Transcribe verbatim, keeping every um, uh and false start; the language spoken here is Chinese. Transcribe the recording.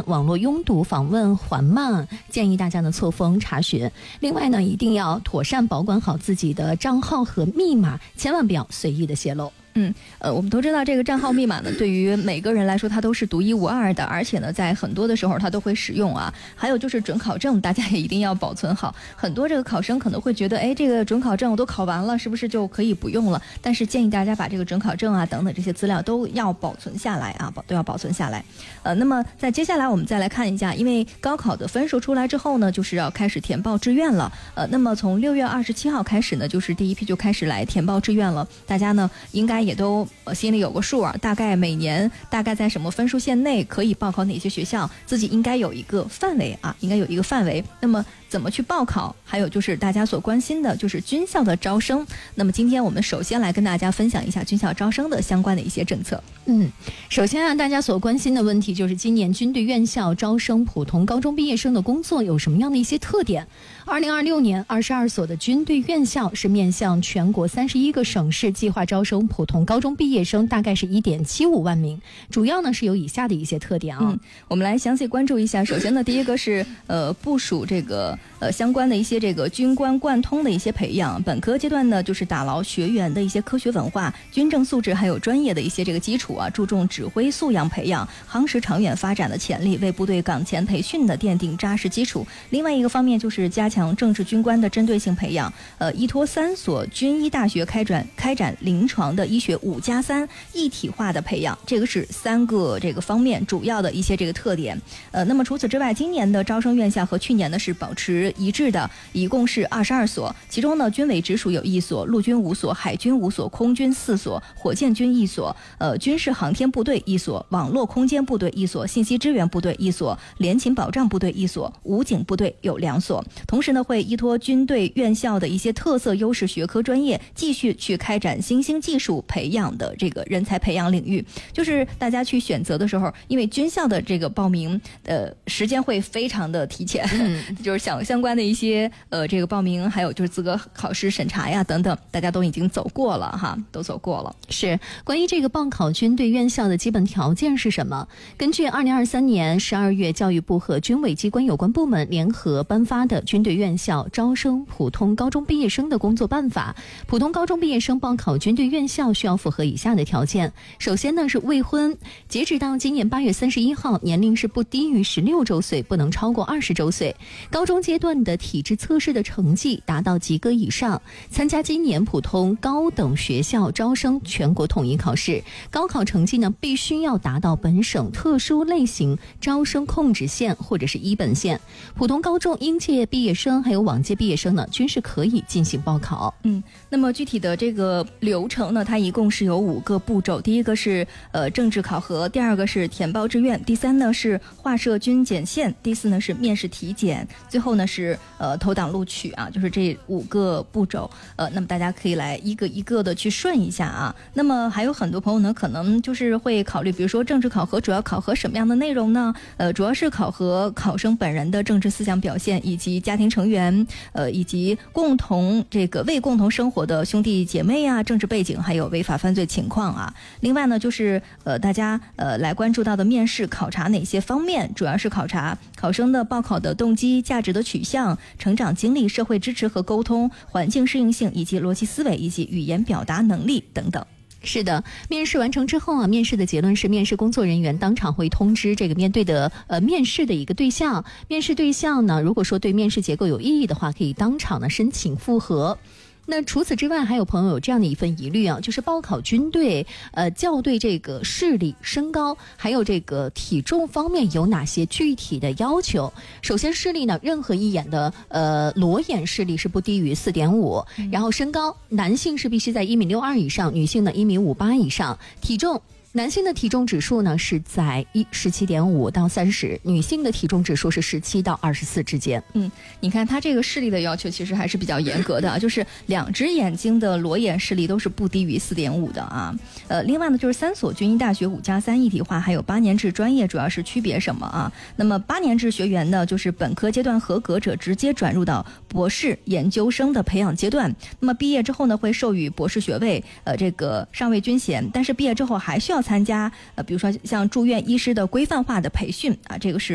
网络拥堵，访问缓慢，建议大家呢错峰查询。另外呢，一定要妥善保管好自己的账号和密码，千万不要随意的泄露。 嗯，呃，我们都知道这个账号密码呢，对于每个人来说，它都是独一无二的，而且呢，在很多的时候它都会使用啊。还有就是准考证，大家也一定要保存好。很多这个考生可能会觉得，哎，这个准考证我都考完了，是不是就可以不用了？但是建议大家把这个准考证啊等等这些资料都要保存下来啊，保都要保存下来。呃，那么在接下来我们再来看一下，因为高考的分数出来之后呢，就是要开始填报志愿了。呃，那么从六月二十七号开始呢，就是第一批就开始来填报志愿了。大家呢应该也都心里有个数啊，大概每年大概在什么分数线内可以报考哪些学校，自己应该有一个范围啊，应该有一个范围。那么怎么去报考，还有就是大家所关心的就是军校的招生。那么今天我们首先来跟大家分享一下军校招生的相关的一些政策。 嗯，首先啊，大家所关心的问题就是今年军队院校招生普通高中毕业生的工作有什么样的一些特点。二零二六年二十二所的军队院校是面向全国三十一个省市计划招生普通高中毕业生，大概是一点七五万名，主要呢是有以下的一些特点啊。 嗯，我们来详细关注一下。首先呢，第一个是呃部署这个呃相关的一些这个军官贯通的一些培养。本科阶段呢，就是打牢学员的一些科学文化、军政素质还有专业的一些这个基础啊，注重指挥素养培养，夯实长远发展的潜力，为部队岗前培训的奠定扎实基础。另外一个方面就是加强政治军官的针对性培养，呃，依托三所军医大学开展开展临床的医学五加三一体化的培养，这个是三个这个方面主要的一些这个特点。呃，那么除此之外，今年的招生院校和去年呢是保持一致的，一共是二十二所，其中呢军委直属有一所，陆军五所，海军五所，空军四所，火箭军一所，呃，军事航天部队一所，网络空间部队一所，信息支援部队一所，联勤保障部队一所，武警部队有两所。同时呢，会依托军队院校的一些特色优势学科专业，继续去开展新兴技术培养的这个人才培养领域。就是大家去选择的时候，因为军校的这个报名呃时间会非常的提前，嗯、就是相相关的一些呃这个报名，还有就是资格考试审查呀等等，大家都已经走过了哈，都走过了。 是关于这个报考军队院校的基本条件是什么？根据二零二三年十二月教育部和军委机关有关部门联合颁发的军队院校招生普通高中毕业生的工作办法，普通高中毕业生报考军队院校需要符合以下的条件。首先呢是未婚，截止到今年八月三十一号，年龄是不低于十六周岁，不能超过二十周岁。高中阶段的体质测试的成绩达到及格以上，参加今年普通高等学校招生全国统一考试。高考成绩呢必须要达到本省特殊类型招生控制线或者是一本线。普通高中应届毕业生还有往届毕业生呢均是可以进行报考。 嗯，那么具体的这个流程呢，它一共是有五个步骤。第一个是呃政治考核，第二个是填报志愿，第三呢是划设军检线，第四呢是面试体检，最后呢是呃投档录取啊，就是这五个步骤。呃，那么大家可以来一个一个的去顺一下啊。那么还有很多朋友呢，可能就是会考虑，比如说政治考核主要考核什么样的内容呢？呃，主要是考核考生本人的政治思想表现，以及家庭成员，呃，以及共同这个为共同生活的兄弟姐妹啊，政治背景，还有违法犯罪情况啊。另外呢，就是呃大家呃来关注到的面试考察哪些方面？主要是考察考生的报考的动机、价值的取向、成长经历、社会支持和沟通、环境适应性，以及逻辑思维以及语言表达能力等等。 是的，面试完成之后啊，面试的结论是面试工作人员当场会通知这个面对的呃面试的一个对象，面试对象呢，如果说对面试结构有异议的话，可以当场呢申请复核。那除此之外，还有朋友有这样的一份疑虑啊，就是报考军队，呃，校对这个视力、身高，还有这个体重方面有哪些具体的要求？首先，视力呢，任何一眼的呃裸眼视力是不低于四点五，然后身高，男性是必须在一米六二以上，女性呢一米五八以上，体重。男性的体重指数呢是在一十七点五到三十，女性的体重指数是十七到二十四之间。 嗯，你看他这个视力的要求其实还是比较严格的啊，就是两只眼睛的裸眼视力都是不低于四点五的啊。呃，另外呢，就是三所军医大学五加三一体化，还有八年制专业主要是区别什么啊？那么八年制学员呢，就是本科阶段合格者直接转入到博士研究生的培养阶段。那么毕业之后呢，会授予博士学位，呃，这个上尉军衔，但是毕业之后还需要参加呃，比如说像住院医师的规范化的培训啊，这个是